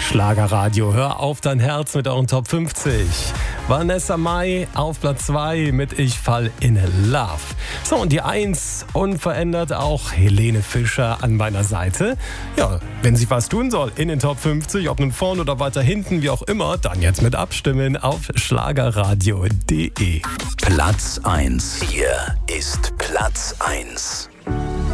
Schlagerradio, hör auf dein Herz mit euren Top 50. Vanessa Mai auf Platz 2 mit Ich fall in Love. So, und die 1 unverändert auch Helene Fischer an meiner Seite. Ja, wenn sie was tun soll in den Top 50, ob nun vorn oder weiter hinten, wie auch immer, dann jetzt mit abstimmen auf schlagerradio.de. Platz 1. Hier ist Platz 1.